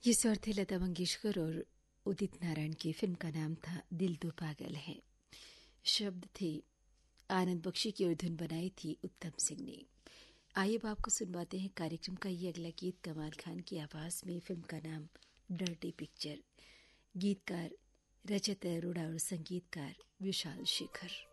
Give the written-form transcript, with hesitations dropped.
ये स्वर थे लता मंगेशकर और उदित नारायण की। फिल्म का नाम था दिल तो पागल है। शब्द थे आनंद बख्शी की और धुन बनाई थी उत्तम सिंह ने। आइए अब आपको सुनवाते हैं कार्यक्रम का ये अगला गीत कमाल खान की आवाज में। फिल्म का नाम डर्टी पिक्चर। गीतकार रजत अरोड़ा और संगीतकार विशाल शेखर।